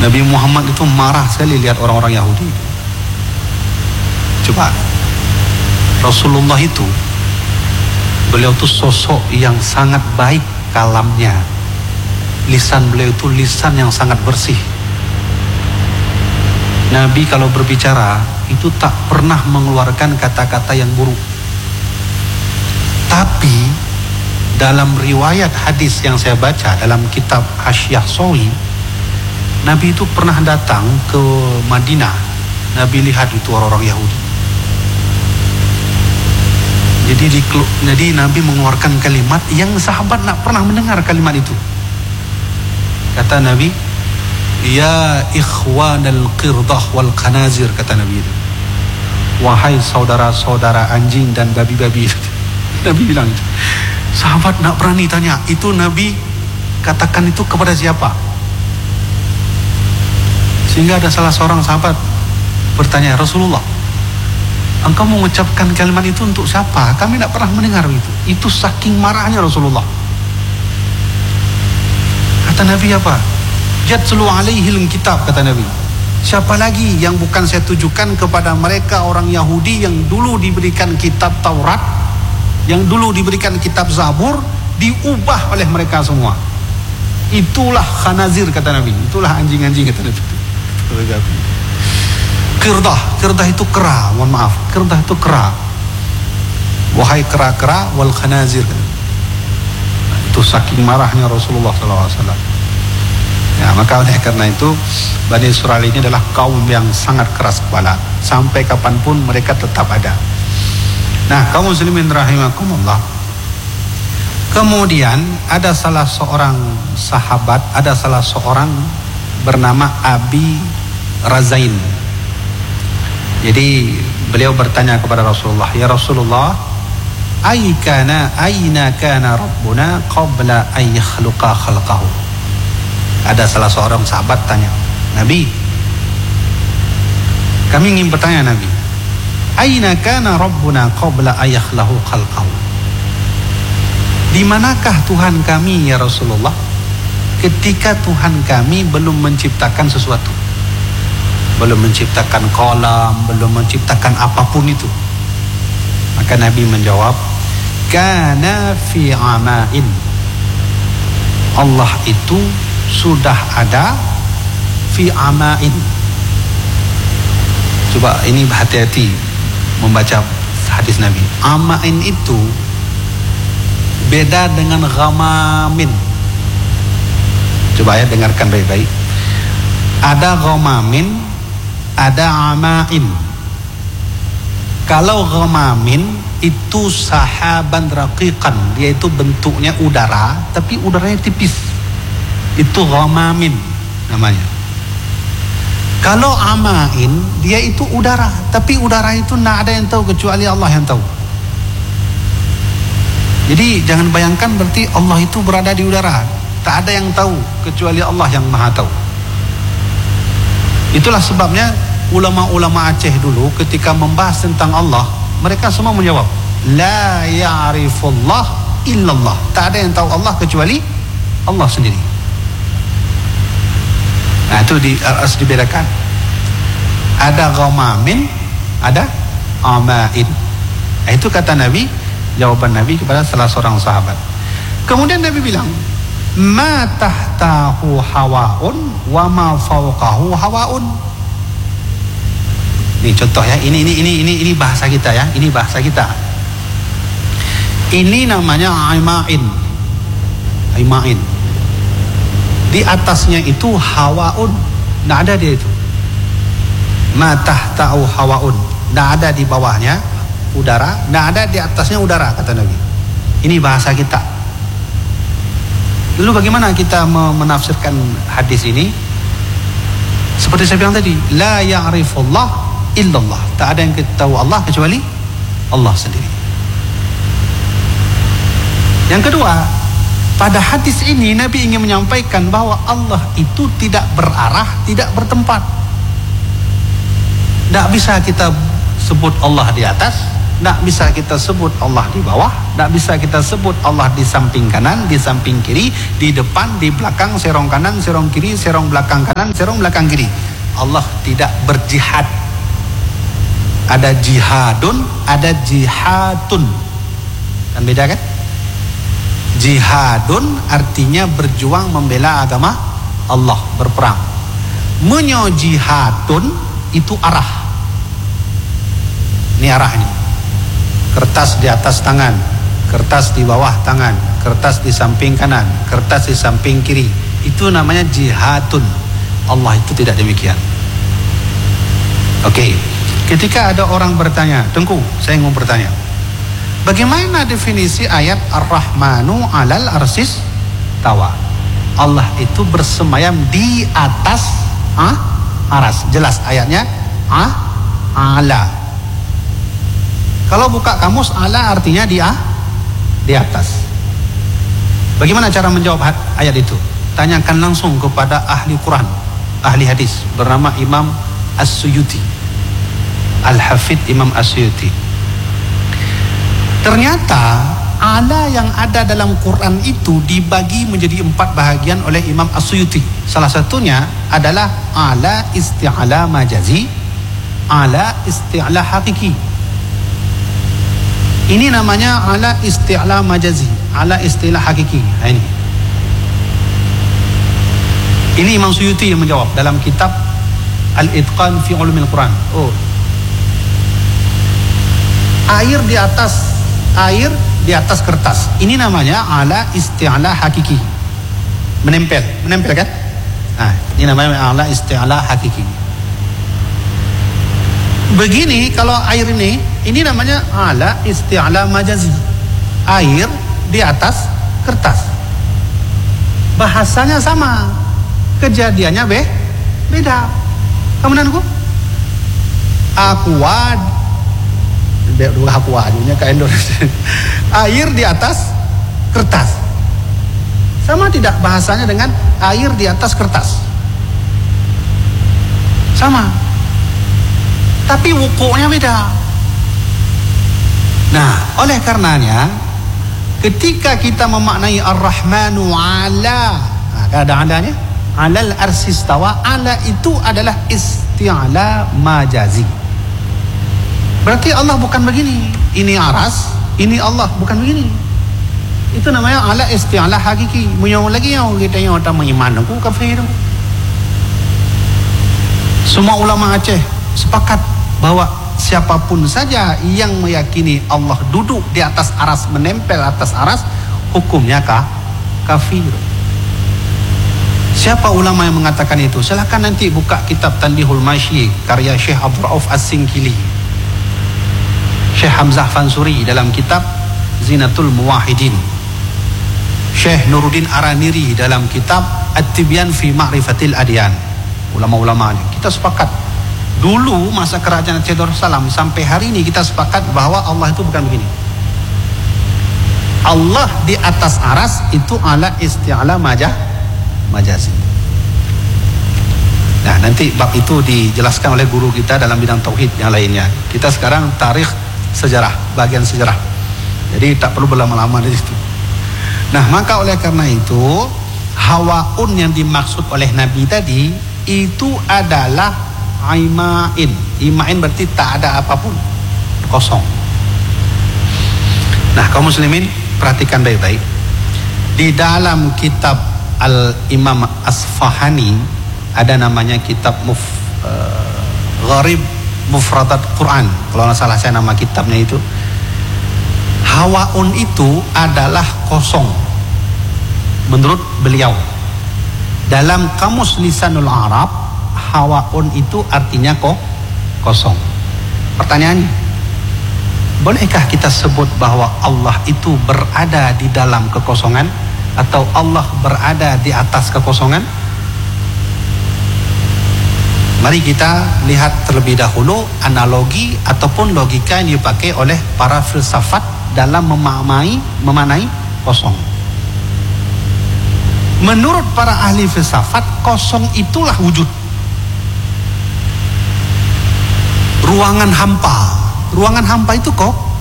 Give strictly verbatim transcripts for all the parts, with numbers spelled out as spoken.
Nabi Muhammad itu marah sekali lihat orang-orang Yahudi. Coba, Rasulullah itu, beliau itu sosok yang sangat baik kalamnya. Lisan beliau itu lisan yang sangat bersih. Nabi kalau berbicara itu tak pernah mengeluarkan kata-kata yang buruk. Tapi dalam riwayat hadis yang saya baca dalam kitab Hasyiah Shawi, Nabi itu pernah datang ke Madinah. Nabi lihat itu orang-orang Yahudi. Jadi, di, jadi Nabi mengeluarkan kalimat yang sahabat tak pernah mendengar kalimat itu. Kata Nabi, ya ikhwanal qirdah wal khanazir, kata Nabi itu. Wahai saudara-saudara anjing dan babi-babi. Nabi bilang itu. Sahabat nak berani tanya, itu Nabi katakan itu kepada siapa? Sehingga ada salah seorang sahabat bertanya, Rasulullah, engkau mengucapkan kalimat itu untuk siapa? Kami tidak pernah mendengar itu. Itu saking marahnya Rasulullah. Kata Nabi apa? Yatslu alaihil kitab, kata Nabi. Siapa lagi yang bukan saya tujukan kepada mereka orang Yahudi yang dulu diberikan kitab Taurat, yang dulu diberikan kitab Zabur, diubah oleh mereka semua. Itulah khanazir, kata Nabi. Itulah anjing-anjing, kata Nabi. Qirdah, qirdah itu kera, mohon maaf. Qirdah itu kera. Wahai kera-kera wal khanazir. Itu saking marahnya Rasulullah sallallahu alaihi wasallam. Ya, maka oleh karena itu Bani Israil ini adalah kaum yang sangat keras kepala. Sampai kapanpun mereka tetap ada. Nah, kaum muslimin rahimakumullah. Kemudian ada salah seorang sahabat, ada salah seorang bernama Abi Razain. Jadi beliau bertanya kepada Rasulullah, ya Rasulullah, Aikana aina kana Rabbuna qabla an yakhluqa khalqahu. Ada salah seorang sahabat tanya, Nabi, kami ingin bertanya Nabi, aina kana Rabbuna qabla an yakhluqa khalqahu. Di manakah Tuhan kami ya Rasulullah ketika Tuhan kami belum menciptakan sesuatu? Belum menciptakan kolam, belum menciptakan apapun itu. Maka Nabi menjawab, kana fi amain. Allah itu sudah ada fi amain. Coba ini hati-hati membaca hadis Nabi. Amain itu beda dengan ghamamin. Coba ya dengarkan baik-baik. Ada ghamamin, ada amain. Kalau ghamamin itu sahaban raqiqan, dia itu bentuknya udara tapi udaranya tipis. Itu ghamamin namanya. Kalau amain, dia itu udara tapi udara itu tidak ada yang tahu kecuali Allah yang tahu. Jadi jangan bayangkan berarti Allah itu berada di udara. Tak ada yang tahu kecuali Allah yang Maha tahu. Itulah sebabnya ulama-ulama Aceh dulu ketika membahas tentang Allah, mereka semua menjawab, la ya'rifullah illallah. Tak ada yang tahu Allah kecuali Allah sendiri. Nah itu di, harus dibedakan. Ada ghamamin, ada amain. Nah, itu kata Nabi, jawaban Nabi kepada salah seorang sahabat. Kemudian Nabi bilang, ma tahtahu hawaun wa ma fawqahu hawaun. Ini contoh ya, ini ini ini ini ini bahasa kita ya, ini bahasa kita. Ini namanya aimain. Aimain. Di atasnya itu hawaun, enggak ada dia itu. Ma tahtahu hawaun, enggak ada di bawahnya udara, enggak ada di atasnya udara, kata Nabi. Ini bahasa kita. Lalu bagaimana kita menafsirkan hadis ini? Seperti saya bilang tadi, la ya'rifullah illallah. Tak ada yang tahu Allah kecuali Allah sendiri. Yang kedua, pada hadis ini Nabi ingin menyampaikan bahwa Allah itu tidak berarah, tidak bertempat. Tidak bisa kita sebut Allah di atas, Tidak bisa kita sebut Allah di bawah, tidak bisa kita sebut Allah di samping kanan, di samping kiri, di depan, di belakang, serong kanan, serong kiri, serong belakang kanan, serong belakang kiri. Allah tidak berjihad. Ada jihadun, ada jihadun. Kan beda kan? Jihadun artinya berjuang membela agama Allah, berperang. Menyo jihadun itu arah. Ini arahnya. Kertas di atas tangan, kertas di bawah tangan, kertas di samping kanan, kertas di samping kiri. Itu namanya jihadun. Allah itu tidak demikian. Oke, ketika ada orang bertanya, Tengku, saya mau bertanya, bagaimana definisi ayat Ar-Rahmanu alal arsis tawa? Allah itu bersemayam di atas ah, aras. Jelas ayatnya ah, ala. Kalau buka kamus, ala artinya di, ah, di atas. Bagaimana cara menjawab ayat itu? Tanyakan langsung kepada ahli Quran, ahli hadis, bernama Imam As-Suyuti, Al-Hafidh Imam As-Suyuti. Ternyata ala yang ada dalam Quran itu dibagi menjadi empat bahagian oleh Imam As-Suyuti. Salah satunya adalah ala isti'ala majazi, ala isti'ala hakiki. Ini namanya ala isti'la majazi, ala istilah hakiki. Nah, ini. Ini Imam Suyuti yang menjawab dalam kitab Al-Itqan fi Ulumil Quran. Oh. Air di atas air di atas kertas. Ini namanya ala isti'la hakiki. Menempel, menempel kan? Nah, ini namanya ala isti'la hakiki. Begini kalau air ini, ini namanya ala isti'la majazi. Air di atas kertas. Bahasanya sama, kejadiannya be, beda. Kemudianku, aqua, dua aqua aja ke Indonesia. Air di atas kertas. Sama tidak bahasanya dengan air di atas kertas? Sama. Tapi wukuknya beda. Nah, oleh karenanya ketika kita memaknai Ar-Rahmanu ala, nah, ada adanya alal arsis tawa, ala itu adalah isti'la majazi. Berarti Allah bukan begini, ini aras, ini Allah, bukan begini. Itu namanya ala isti'la hakiki. Munyo lagi yang kita yang utama iman aku kafir. Semua ulama Aceh sepakat bahwa siapapun saja yang meyakini Allah duduk di atas aras, menempel atas aras, hukumnya kah? Kafir. Siapa ulama yang mengatakan itu? Silakan nanti buka kitab Tanbihul Masyi karya Syekh Abdul Rauf As-Singkili, Syekh Hamzah Fansuri dalam kitab Zinatul Muwahhidin, Syekh Nuruddin Araniri dalam kitab At-Tibyan fi Ma'rifatil Adyan. Ulama-ulamanya kita sepakat. Dulu masa kerajaan Aceh Darussalam sampai hari ini kita sepakat bahwa Allah itu bukan begini. Allah di atas aras itu ala isti'la majah majazi. Nah, nanti bab itu dijelaskan oleh guru kita dalam bidang tauhid yang lainnya. Kita sekarang tarikh sejarah, bagian sejarah. Jadi tak perlu berlama-lama di situ. Nah, maka oleh karena itu hawaun yang dimaksud oleh Nabi tadi itu adalah Imain. Imain berarti tak ada apapun, kosong. Nah, kaum muslimin perhatikan baik-baik. Di dalam kitab Al-Imam Asfahani ada namanya kitab Muf, uh, Gharib Mufradat Quran. Kalau nggak salah saya nama kitabnya itu. Hawaun itu adalah kosong menurut beliau. Dalam kamus Lisanul Arab, hawaun itu artinya kok kosong. Pertanyaannya, bolehkah kita sebut bahwa Allah itu berada di dalam kekosongan atau Allah berada di atas kekosongan? Mari kita lihat terlebih dahulu analogi ataupun logika yang dipakai oleh para filsafat dalam memaknai memanai kosong. Menurut para ahli filsafat, kosong itulah wujud. Ruangan hampa, ruangan hampa itu kok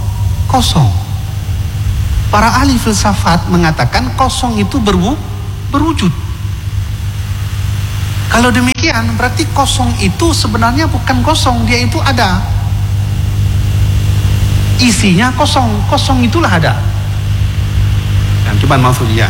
kosong. Para ahli filsafat mengatakan kosong itu berwu, berwujud. Kalau demikian berarti kosong itu sebenarnya bukan kosong, dia itu ada. Isinya kosong, kosong itulah ada. Dan coba maksudnya.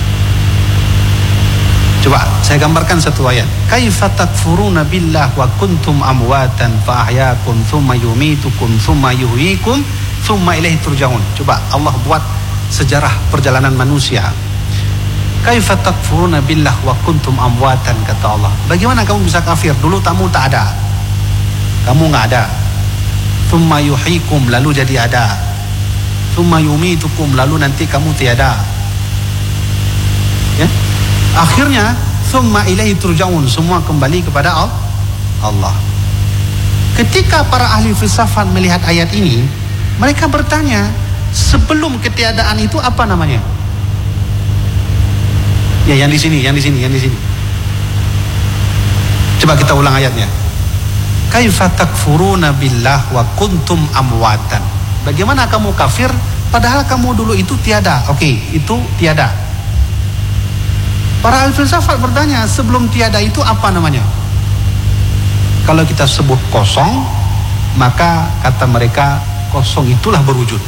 Coba saya gambarkan satu ayat. Kaifa takfuruna billah wa kuntum amwatan fa ahyaakum tsumma yumitukum tsumma yuhyikum tsumma ilaihi turja'un. Coba Allah buat sejarah perjalanan manusia. Kaifa takfuruna billah wa kuntum amwatan, kata Allah. Bagaimana kamu bisa kafir? Dulu kamu tak ada. Kamu enggak ada. Tsumma yuhyikum, lalu jadi ada. Tsumma yumitukum, lalu nanti kamu tiada. Ya? Akhirnya tsumma ilaihi turja'un, semua kembali kepada Allah. Ketika para ahli filsafat melihat ayat ini, mereka bertanya, sebelum ketiadaan itu apa namanya? Ya, yang di sini, yang di sini, yang di sini. Coba kita ulang ayatnya. Kaifa takfuruna billah wa kuntum amwatan. Bagaimana kamu kafir padahal kamu dulu itu tiada? Oke, okay, itu tiada. Para ahli filsafat bertanya, sebelum tiada itu apa namanya? Kalau kita sebut kosong, maka kata mereka kosong itulah berwujud.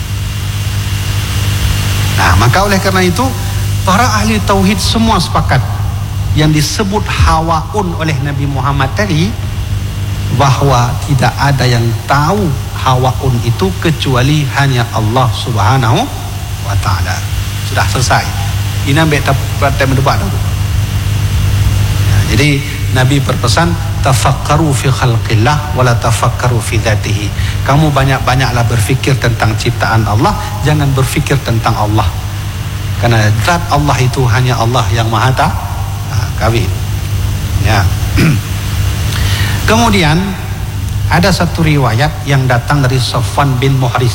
Nah, maka oleh karena itu para ahli tauhid semua sepakat yang disebut hawaun oleh Nabi Muhammad tadi, bahwa tidak ada yang tahu hawaun itu kecuali hanya Allah Subhanahu wa ta'ala. Sudah selesai. Ini ambil partai mendebat dulu. Ya, jadi Nabi berpesan, tafakkaru fi khalqillah wala tafakkaru fi dzatihi. Kamu banyak-banyaklah berfikir tentang ciptaan Allah, jangan berfikir tentang Allah. Karena zat Allah itu hanya Allah yang Maha Ta nah, kawin. Ya. Kemudian ada satu riwayat yang datang dari Safwan bin Muhris.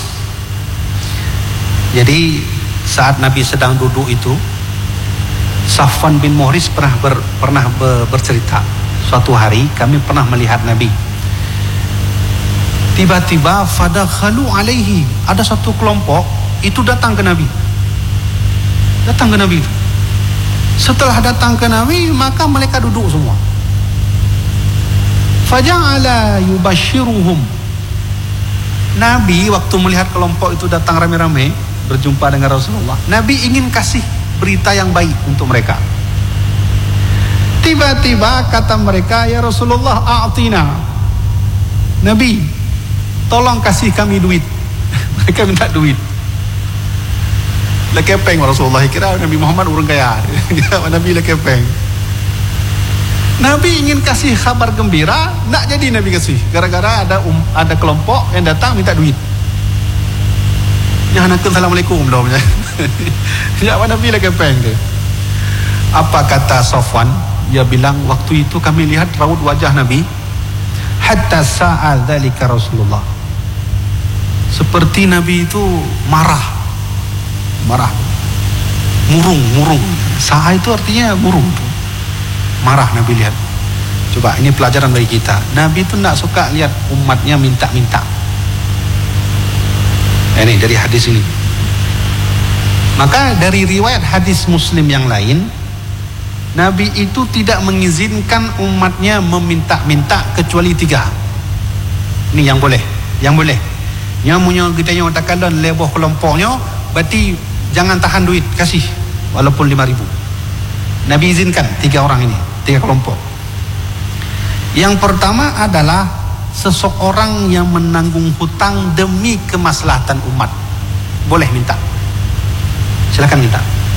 Jadi saat Nabi sedang duduk itu, Safwan bin Muhris pernah ber, pernah ber, bercerita, suatu hari kami pernah melihat Nabi. Tiba-tiba fadakhalu alaihi, ada satu kelompok itu datang ke Nabi. Datang ke Nabi. Setelah datang ke Nabi, maka mereka duduk semua. Faja'ala yubashiruhum. Nabi waktu melihat kelompok itu datang rame-rame berjumpa dengan Rasulullah, Nabi ingin kasih berita yang baik untuk mereka. Tiba-tiba kata mereka, ya Rasulullah, a'tina. Nabi, tolong kasih kami duit. Mereka minta duit. Lekepeng Rasulullah, kira Nabi Muhammad orang kaya. Nabi lekepeng. Nabi ingin kasih kabar gembira, nak jadi Nabi kasih. Gara-gara ada um, ada kelompok yang datang minta duit. Ya nak assalamualaikum belum ya. Ya Nabi lekepeng dia. Apa kata Safwan? Dia bilang, waktu itu kami lihat raut wajah Nabi, hatta sa'al dzalika Rasulullah. Seperti Nabi itu marah. Marah. Murung, murung. Sa'a itu artinya murung. Marah Nabi lihat. Coba ini pelajaran bagi kita. Nabi itu tidak suka lihat umatnya minta-minta. Ini dari hadis ini. Maka dari riwayat hadis Muslim yang lain, Nabi itu tidak mengizinkan umatnya meminta-minta kecuali tiga. Ini yang boleh, yang boleh. Yang punya kita yang takalan leboh kelompoknya, berarti jangan tahan duit, kasih walaupun lima ribu. Nabi izinkan tiga orang ini, tiga kelompok. Yang pertama adalah seseorang yang menanggung hutang demi kemaslahatan umat, boleh minta. Silakan minta.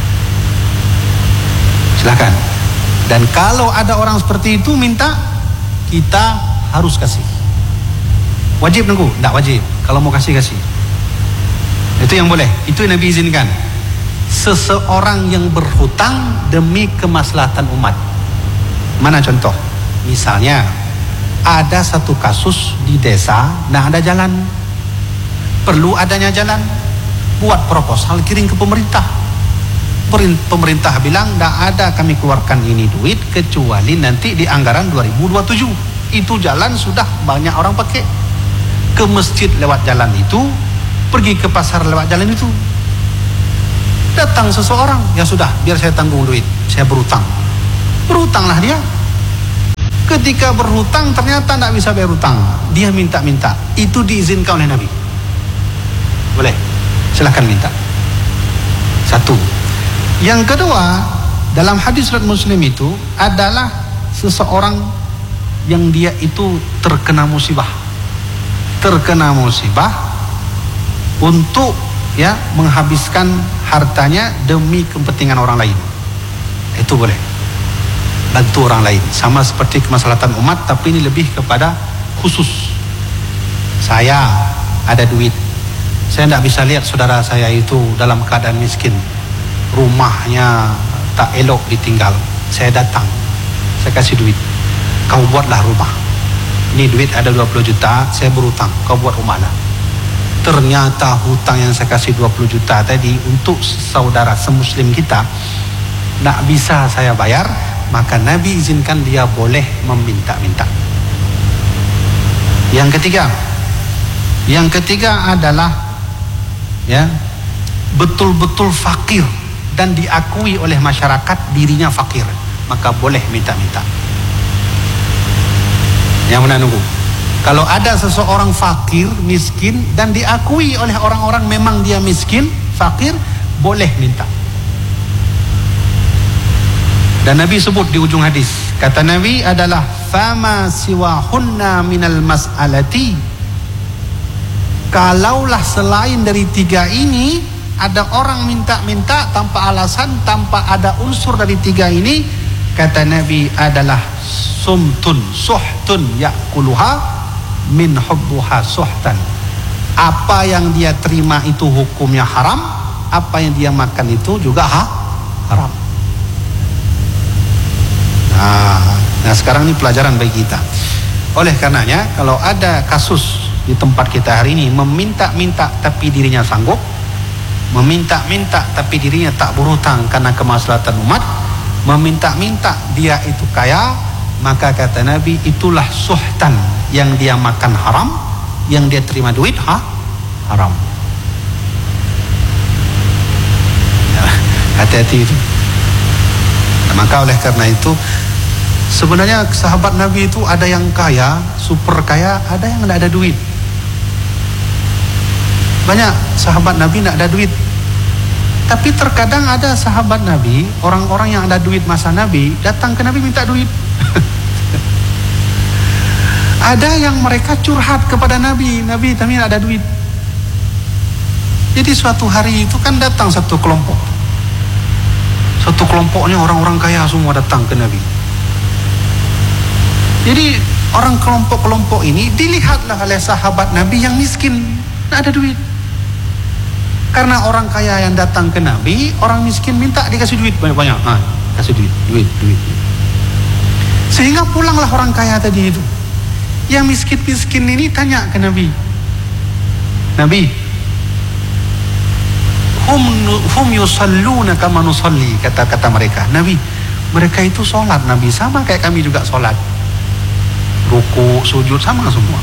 Silakan. Dan kalau ada orang seperti itu minta, kita harus kasih. Wajib nunggu? Tidak wajib. Kalau mau kasih, kasih. Itu yang boleh. Itu yang Nabi izinkan. Seseorang yang berhutang demi kemaslahatan umat. Mana contoh? Misalnya ada satu kasus di desa, nah ada jalan, perlu adanya jalan, buat proposal kirim ke pemerintah. Pemerintah bilang tidak ada kami keluarkan ini duit kecuali nanti di anggaran dua ribu dua puluh tujuh. Itu jalan sudah banyak orang pakai. Ke masjid lewat jalan itu pergi ke pasar lewat jalan itu. Datang seseorang, ya sudah, biar saya tanggung duit, saya berutang. Berutanglah dia. Ketika berhutang ternyata tidak bisa bayar hutang, dia minta-minta. Itu diizinkan oleh Nabi. Boleh, silahkan minta. Satu. Yang kedua, dalam hadis riwayat Muslim itu adalah seseorang yang dia itu terkena musibah. Terkena musibah untuk ya menghabiskan hartanya demi kepentingan orang lain. Itu boleh. Bantu orang lain. Sama seperti kemaslahatan umat, tapi ini lebih kepada khusus. Saya ada duit. Saya tidak bisa lihat saudara saya itu dalam keadaan miskin. Rumahnya tak elok ditinggal. Saya datang. Saya kasih duit. Kau buatlah rumah. Ini duit ada dua puluh juta, saya berutang. Kau buat rumah lah. Ternyata hutang yang saya kasih dua puluh juta tadi untuk saudara semuslim kita tidak bisa saya bayar, maka Nabi izinkan dia boleh meminta-minta. Yang ketiga, yang ketiga adalah ya betul-betul fakir dan diakui oleh masyarakat dirinya fakir, maka boleh minta-minta. Yang mana nunggu? Kalau ada seseorang fakir, miskin dan diakui oleh orang-orang memang dia miskin, fakir, boleh minta. Dan Nabi sebut di ujung hadis, kata Nabi adalah fama siwahunna minal mas'alati. Kalaulah selain dari tiga ini ada orang minta-minta tanpa alasan, tanpa ada unsur dari tiga ini, kata Nabi adalah sumtun suhtun yakuluha min hubbuha suhtan. Apa yang dia terima itu hukumnya haram, apa yang dia makan itu juga ha? haram. Nah, nah sekarang ini pelajaran bagi kita. Oleh karenanya kalau ada kasus di tempat kita hari ini meminta-minta tapi dirinya sanggup, meminta-minta tapi dirinya tak berhutang karena kemaslahatan umat, meminta-minta dia itu kaya, maka kata Nabi itulah suhtan, yang dia makan haram, yang dia terima duit ha? haram. Ya, hati-hati itu. Nah, maka oleh karena itu sebenarnya sahabat Nabi itu ada yang kaya, super kaya, ada yang tidak ada duit. Banyak sahabat Nabi tidak ada duit. Tapi terkadang ada sahabat Nabi, orang-orang yang ada duit masa Nabi, datang ke Nabi minta duit. Ada yang mereka curhat kepada Nabi, Nabi kami ada duit. Jadi suatu hari itu kan datang satu kelompok. Satu kelompoknya orang-orang kaya semua datang ke Nabi. Jadi orang kelompok-kelompok ini dilihatlah oleh sahabat Nabi yang miskin, tidak ada duit. Karena orang kaya yang datang ke Nabi, orang miskin minta dikasih duit banyak-banyak. Ah, kasih duit, duit, duit. Sehingga pulanglah orang kaya tadi itu. Yang miskin-miskin ini tanya ke Nabi, Nabi, hum hum yusalluna kama nusalli, kata-kata mereka. Nabi, mereka itu sholat Nabi sama kayak kami juga sholat, ruku, sujud sama semua.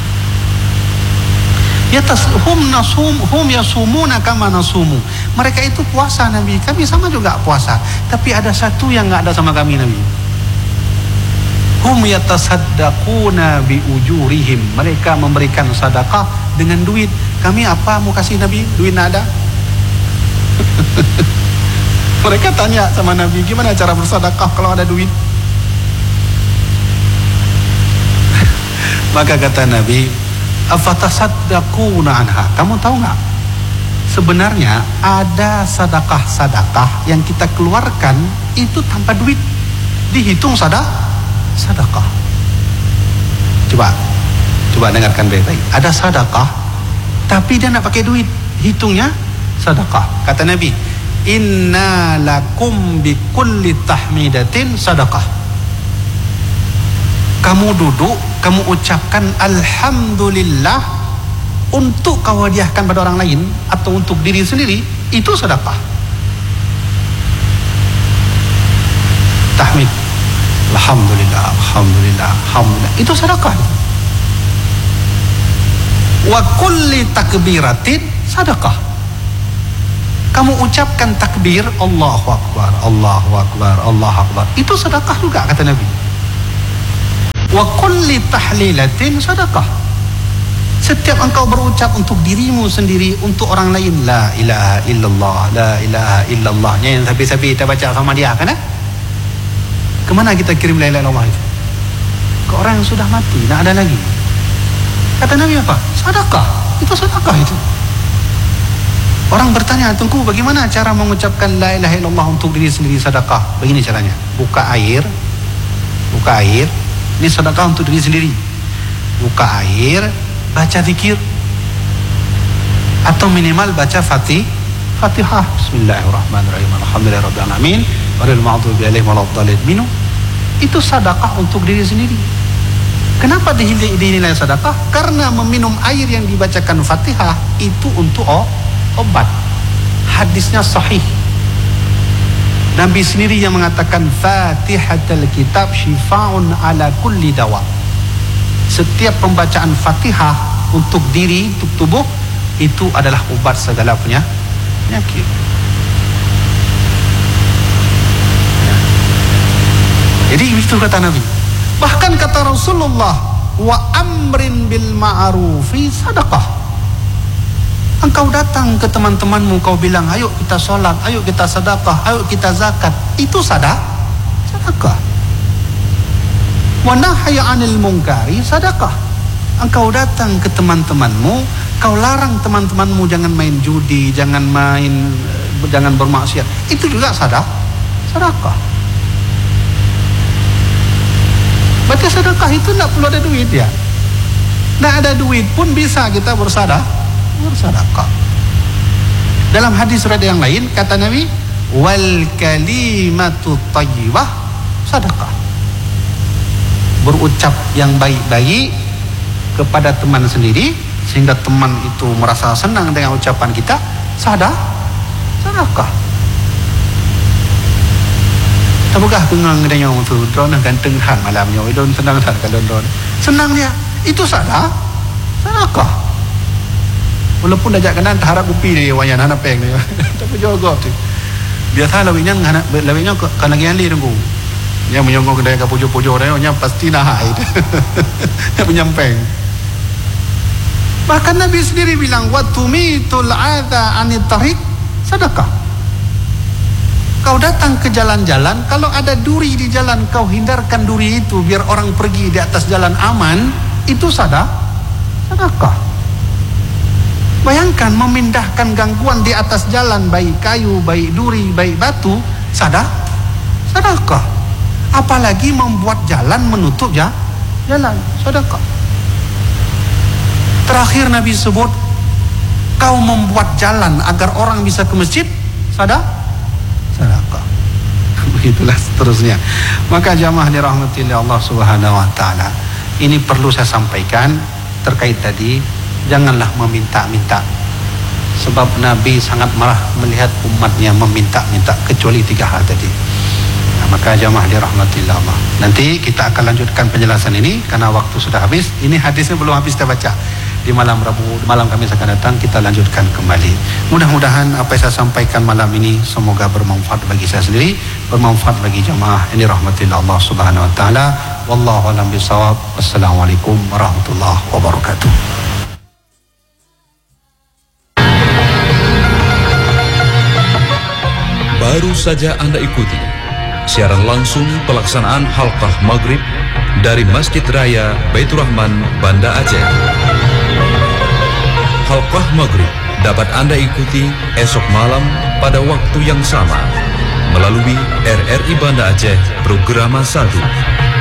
Ya tas hum nasum hum yasumuna kama nasumu, mereka itu puasa Nabi, kami sama juga puasa. Tapi ada satu yang nggak ada sama kami Nabi. Hum yatasaddaquna bi ujurihim, mereka memberikan sedekah dengan duit. Kami apa mau kasih Nabi? Duit nggak ada. Mereka tanya sama Nabi, gimana cara bersedekah kalau ada duit? Maka kata Nabi, afatasaddaquna anha, kamu tahu nggak? Sebenarnya ada sedekah-sedekah yang kita keluarkan itu tanpa duit, dihitung sedekah. Sedekah. Coba, coba dengarkan baik-baik. Ada sedekah, tapi dia nak pakai duit, hitungnya sedekah. Kata Nabi, inna lakum bi kulli tahmidatin sedekah. Kamu duduk, kamu ucapkan alhamdulillah untuk kau hadiahkan pada orang lain atau untuk diri sendiri, itu sedekah. Tahmid. Alhamdulillah, alhamdulillah, alhamdulillah. Itu sedekah. Wa kulli takbiratin sedekah. Kamu ucapkan takbir, Allahu Akbar, Allahu Akbar, Allahu Akbar, itu sedekah juga kata Nabi. Wa kulli tahlilatin sedekah. Setiap engkau berucap untuk dirimu sendiri, untuk orang lain, la ilaha illallah, la ilaha illallah, yang sabi-sabi kita baca sama dia kan? Eh? Kemana kita kirim la ilaha illallah itu? Ke orang yang sudah mati, tak ada lagi. Kata Nabi apa? Sedekah. Itu sedekah itu. Orang bertanya, Tengku, bagaimana cara mengucapkan la ilaha illallah untuk diri sendiri sedekah? Begini caranya. Buka air. Buka air. Ini sedekah untuk diri sendiri. Buka air, baca zikir. Atau minimal baca fatih, Fatihah. Bismillahirrahmanirrahim. Alhamdulillahirabbil alamin. Walil maghdubi alaihim waladdallin. Minum. Itu sedekah untuk diri sendiri. Kenapa dinilai sedekah? Karena meminum air yang dibacakan Fatihah itu untuk oh, obat. Hadisnya sahih. Nabi sendiri yang mengatakan Fatihatul kitab syifaun ala kulli dawa. Setiap pembacaan Fatihah untuk diri, untuk tubuh, itu adalah obat segala penyakit. Jadi itu kata Nabi. Bahkan kata Rasulullah, wa amrin bil ma'rufi sadaqah. Engkau datang ke teman-temanmu, kau bilang, ayo kita solat, ayo kita sedekah, ayo kita zakat, itu sadaqah. Sedekah. Wa nahya 'anil munkari sedekah. Engkau datang ke teman-temanmu, kau larang teman-temanmu jangan main judi, jangan main, jangan bermaksiat, itu juga sedekah. Sedekah. Berarti sedekah itu tidak perlu ada duit ya. Tidak ada duit pun bisa kita bersedekah. Bersedekah. Dalam hadis riwayat yang lain kata Nabi, wal kalimatu thayyibah sedekah. Berucap yang baik-baik kepada teman sendiri sehingga teman itu merasa senang dengan ucapan kita, sedekah. Sedekah. Tabukah kengang dia yang tu drone ganteng han malamnya idon senang san kalau drone senang dia itu sadar sedekah. Walaupun ajak kanan harap upi dia wayan hana peng dia tapi jogo tu biasa lawinya hana lawinya kana gian li tunggu nya menyongong kedai ka pujo-pujo dia nya pasti nahai dia penyampeng. Bahkan Nabi sendiri bilang wa tumitul adza anit tariq sedekah. Kau datang ke jalan-jalan, kalau ada duri di jalan, kau hindarkan duri itu biar orang pergi di atas jalan aman, itu sedekah. Sedekah. Bayangkan memindahkan gangguan di atas jalan, baik kayu, baik duri, baik batu, sedekah. Sedekah. Apalagi membuat jalan menutup ya, jalan, sedekah. Terakhir Nabi sebut, kau membuat jalan agar orang bisa ke masjid, sedekah. Sedekah. Begitulah seterusnya. Maka jamaah dirahmati oleh Allah Subhanahu wa taala, ini perlu saya sampaikan terkait tadi, janganlah meminta-minta. Sebab Nabi sangat marah melihat umatnya meminta-minta, kecuali tiga hal tadi. Nah, maka jamaah dirahmati oleh Allah. Nanti kita akan lanjutkan penjelasan ini karena waktu sudah habis. Ini hadisnya belum habis kita baca. Di malam Rabu, malam Kamis akan datang kita lanjutkan kembali. Mudah-mudahan apa yang saya sampaikan malam ini semoga bermanfaat bagi saya sendiri, bermanfaat bagi jamaah ini rahmatillah Allah Subhanahu wa taala. Wallahu a'lam bishawab. Wassalamualaikum warahmatullahi wabarakatuh. Baru saja Anda ikuti siaran langsung pelaksanaan halqah maghrib dari Masjid Raya Baitur Rahman, Banda Aceh. Halqah maghrib dapat Anda ikuti esok malam pada waktu yang sama melalui R R I Banda Aceh Programa satu.